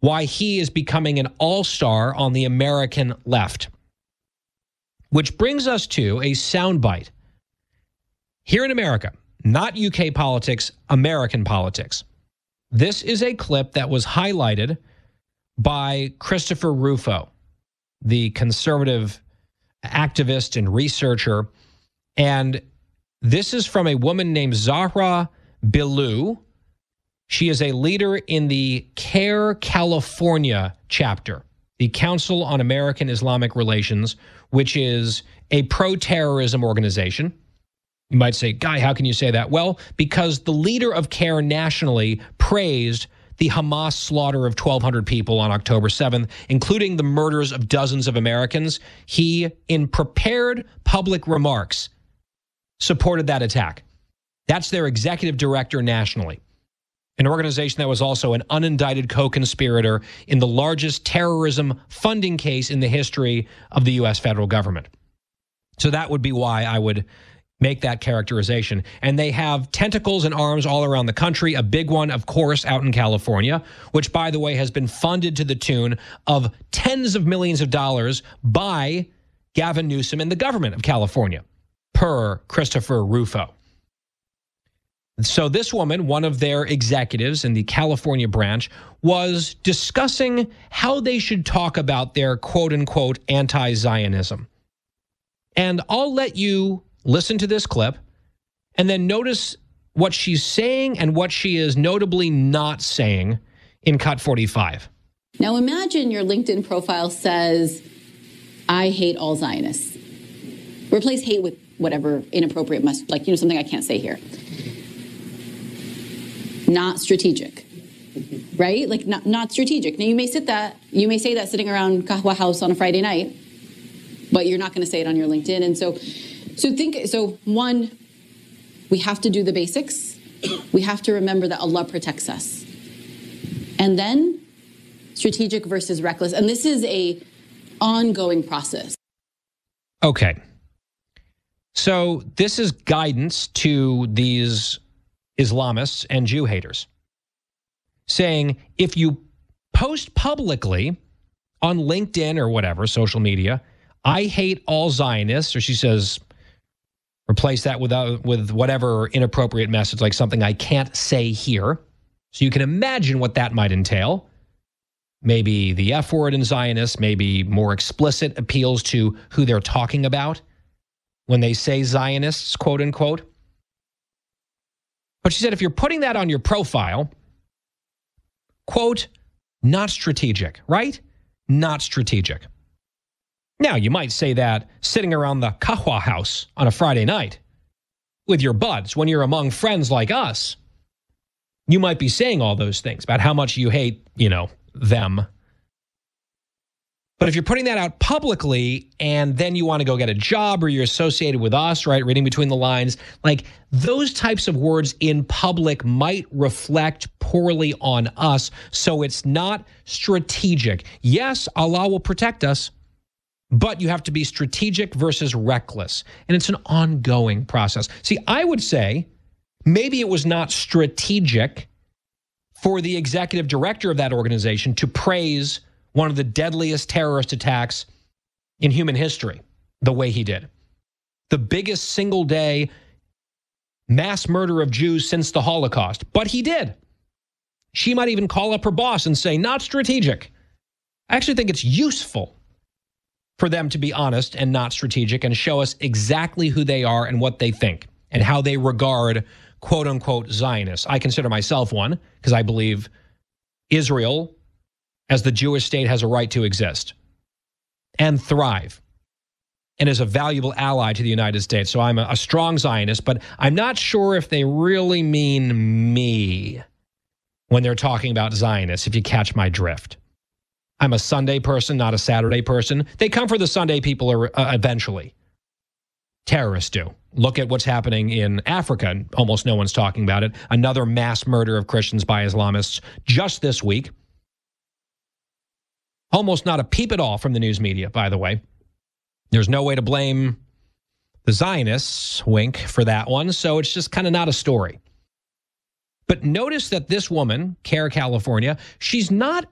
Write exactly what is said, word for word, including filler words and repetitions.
why he is becoming an all-star on the American left. Which brings us to a soundbite. Here in America, not U K politics, American politics. This is a clip that was highlighted by Christopher Rufo, the conservative activist and researcher. And this is from a woman named Zahra Billoo. She is a leader in the CARE California chapter, the Council on American Islamic Relations, which is a pro-terrorism organization. You might say, Guy, how can you say that? Well, because the leader of CARE nationally praised the Hamas slaughter of twelve hundred people on October seventh, including the murders of dozens of Americans. He, in prepared public remarks, supported that attack. That's their executive director nationally, an organization that was also an unindicted co-conspirator in the largest terrorism funding case in the history of the U S federal government. So that would be why I would make that characterization. And they have tentacles and arms all around the country. A big one, of course, out in California, which, by the way, has been funded to the tune of tens of millions of dollars by Gavin Newsom and the government of California, per Christopher Rufo. So this woman, one of their executives in the California branch, was discussing how they should talk about their quote-unquote anti-Zionism. And I'll let you listen to this clip and then notice what she's saying and what she is notably not saying in Cut forty-five. Now imagine your LinkedIn profile says, I hate all Zionists. Replace hate with whatever inappropriate, must, like, you know, something I can't say here. Not strategic, right? Like not, not strategic. Now you may sit that, you may say that sitting around Kahwa House on a Friday night, but you're not going to say it on your LinkedIn. And so, so think, so one, we have to do the basics. We have to remember that Allah protects us. And then strategic versus reckless. And this is a ongoing process. Okay. So this is guidance to these Islamists and Jew haters, saying if you post publicly on LinkedIn or whatever, social media, I hate all Zionists, or she says, replace that with, uh, with whatever inappropriate message, like something I can't say here. So you can imagine what that might entail. Maybe the F word in Zionists, maybe more explicit appeals to who they're talking about when they say Zionists, quote unquote. But she said, if you're putting that on your profile, quote, not strategic, right? Not strategic. Now, you might say that sitting around the Kahwa House on a Friday night with your buds when you're among friends like us. You might be saying all those things about how much you hate, you know, them. But if you're putting that out publicly and then you want to go get a job or you're associated with us, right, reading between the lines, like those types of words in public might reflect poorly on us. So it's not strategic. Yes, Allah will protect us, but you have to be strategic versus reckless. And it's an ongoing process. See, I would say maybe it was not strategic for the executive director of that organization to praise one of the deadliest terrorist attacks in human history the way he did. The biggest single day mass murder of Jews since the Holocaust. But he did. She might even call up her boss and say, not strategic. I actually think it's useful for them to be honest and not strategic and show us exactly who they are and what they think and how they regard quote unquote Zionists. I consider myself one because I believe Israel as the Jewish state has a right to exist and thrive and is a valuable ally to the United States. So I'm a, a strong Zionist, but I'm not sure if they really mean me when they're talking about Zionists, if you catch my drift. I'm a Sunday person, not a Saturday person. They come for the Sunday people uh, eventually. Terrorists do. Look at what's happening in Africa. Almost no one's talking about it. Another mass murder of Christians by Islamists just this week. Almost not a peep at all from the news media, by the way. There's no way to blame the Zionists, wink, for that one, so it's just kind of not a story. But notice that this woman, CARE California, she's not